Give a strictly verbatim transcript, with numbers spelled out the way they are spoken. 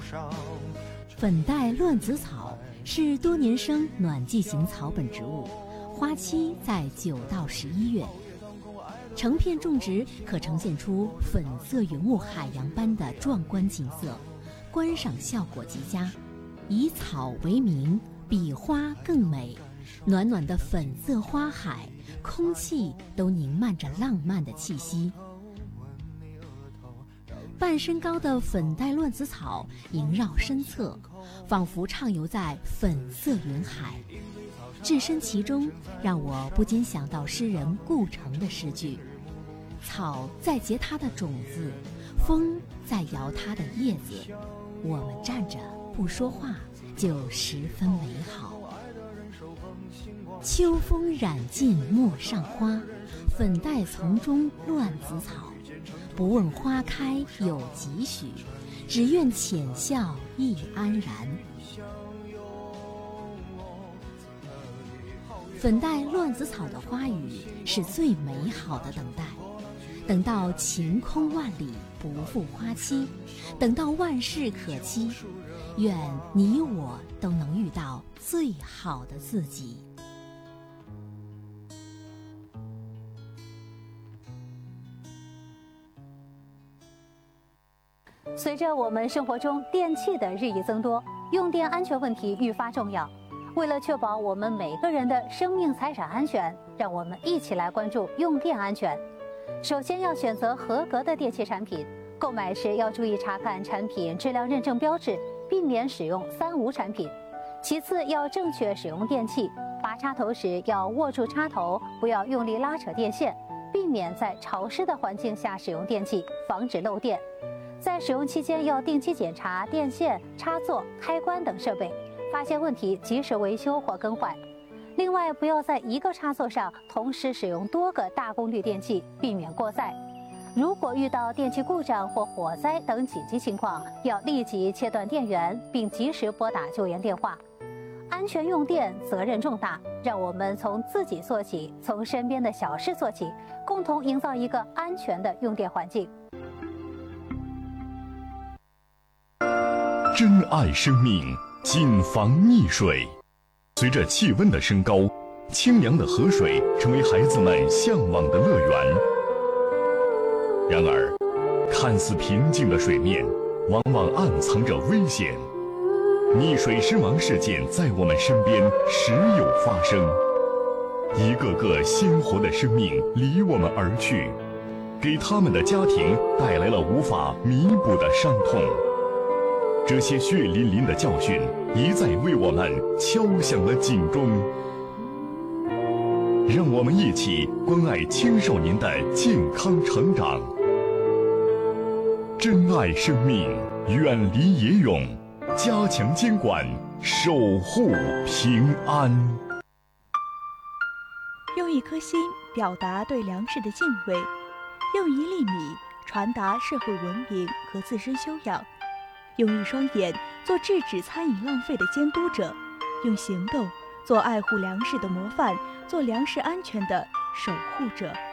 粉黛乱子草是多年生暖季型草本植物，花期在九到十一月。成片种植可呈现出粉色云雾海洋般的壮观景色，观赏效果极佳。以草为名，比花更美。暖暖的粉色花海，空气都弥漫着浪漫的气息。半身高的粉黛乱子草萦绕身侧，仿佛畅游在粉色云海。置身其中，让我不禁想到诗人顾城的诗句：草在结它的种子，风在摇它的叶子，我们站着不说话，就十分美好。秋风染尽陌上花，粉黛丛中乱子草。不问花开有几许，只愿浅笑亦安然。粉黛乱子草的花语是最美好的等待，等到晴空万里不负花期，等到万事可期，愿你我都能遇到最好的自己。 随着我们生活中电器的日益增多，用电安全问题愈发重要。为了确保我们每个人的生命财产安全，让我们一起来关注用电安全。首先要选择合格的电器产品，购买时要注意查看产品质量认证标志，避免使用三无产品。其次要正确使用电器，拔插头时要握住插头，不要用力拉扯电线，避免在潮湿的环境下使用电器，防止漏电。在使用期间要定期检查电线、插座、开关等设备，发现问题及时维修或更换。另外，不要在一个插座上同时使用多个大功率电器，避免过载。如果遇到电器故障或火灾等紧急情况，要立即切断电源，并及时拨打救援电话。安全用电责任重大，让我们从自己做起，从身边的小事做起，共同营造一个安全的用电环境。 珍爱生命，谨防溺水。随着气温的升高，清凉的河水成为孩子们向往的乐园。然而，看似平静的水面，往往暗藏着危险。溺水身亡事件在我们身边时有发生，一个个鲜活的生命离我们而去，给他们的家庭带来了无法弥补的伤痛。这些血淋淋的教训一再为我们敲响了警钟。让我们一起关爱青少年的健康成长，珍爱生命，远离野泳，加强监管，守护平安。 用一颗心表达对粮食的敬畏，用一粒米传达社会文明和自身修养，用一双眼做制止餐饮浪费的监督者，用行动做爱护粮食的模范，做粮食安全的守护者。